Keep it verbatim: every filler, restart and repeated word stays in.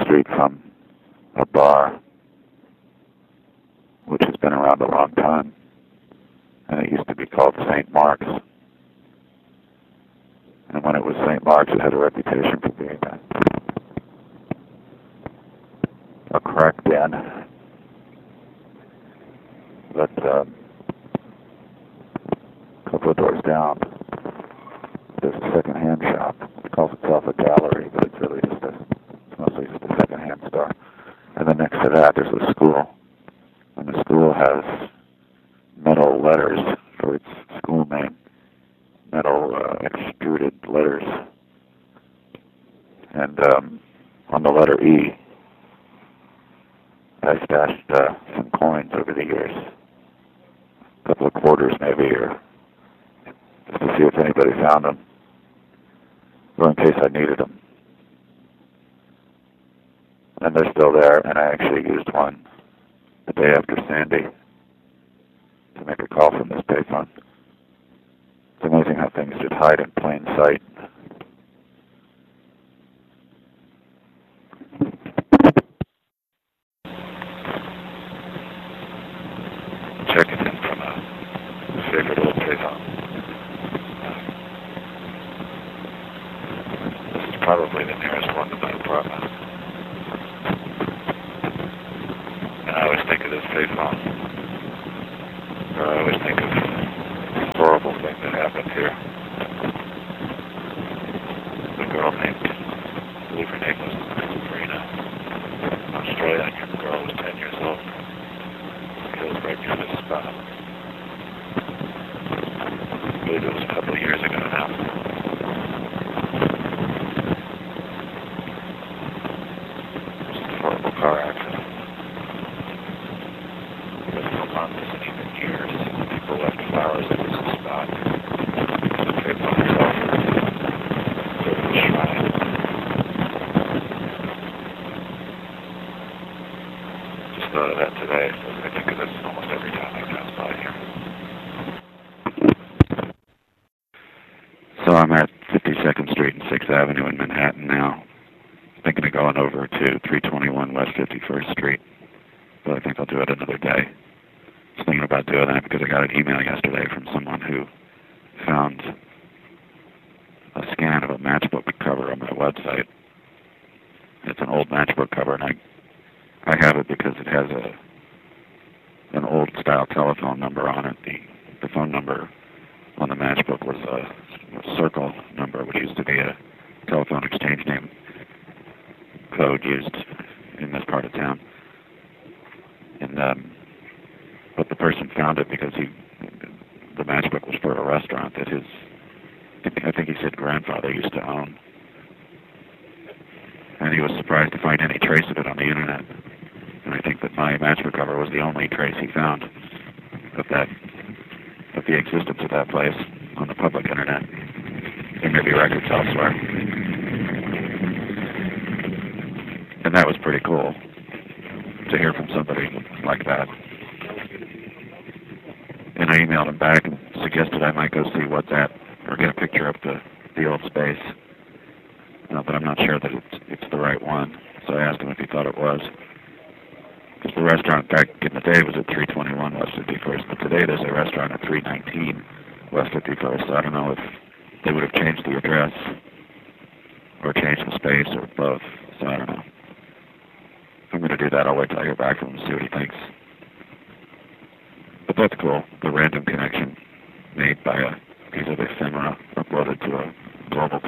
street from a bar which has been around a long time, and it used to be called Saint Mark's. And when it was Saint Mark's, it had a reputation for being a, a crack den. But um, a couple of doors down, there's a second-hand shop. It calls itself a gallery, but it's really just a, it's mostly just a second-hand store. And then next to that, there's a school. And the school has metal letters for its school name, metal uh, extruded letters. And um, on the letter E, I stashed uh, some coins over the years, a couple of quarters maybe, or just to see if anybody found them, or in case I needed them. And they're still there, and I actually used one the day after Sandy to make a call from this payphone. It's amazing how things just hide in plain sight. Checking in from a favorite old payphone. This is probably the nearest one to my apartment. And I always think of this payphone, or I always think of this horrible thing that happened here. The girl named, I believe her name was Sabrina, an Australian young girl, was ten years old, killed right near this spot. I believe it was a couple of years ago now. It was a horrible car accident. Months and even years, people left flowers at this spot. The payphone itself sort of a shrine. Just thought of that today, so I think of this almost every time I pass by here. So I'm at fifty-second Street and sixth Avenue in Manhattan now. Thinking of going over to three twenty-one West fifty-first Street, but I think I'll do it another day. I was thinking about doing that because I got an email yesterday from someone who found a scan of a matchbook cover on my website. It's an old matchbook cover, and I I have it because it has a an old style telephone number on it. The the phone number on the matchbook was a, a circle number, which used to be a telephone exchange name code used in this part of town. And um, but the person found it because he, the matchbook was for a restaurant that his, I think he said grandfather used to own. And he was surprised to find any trace of it on the internet. And I think that my matchbook cover was the only trace he found of that, of the existence of that place on the public internet. There may be records elsewhere. And that was pretty cool to hear from somebody like that. And I emailed him back and suggested I might go see what's at, or get a picture of the, the old space. Uh, but I'm not sure that it's, it's the right one. So I asked him if he thought it was. Because the restaurant back in the day was at three twenty-one West fifty-first, but today there's a restaurant at three nineteen West fifty-first. So I don't know if they would have changed the address, or changed the space, or both. So I don't know. If I'm going to do that, I'll wait till I hear back from him and see what he thinks. But that's cool. The random connection made by a piece of ephemera uploaded to a global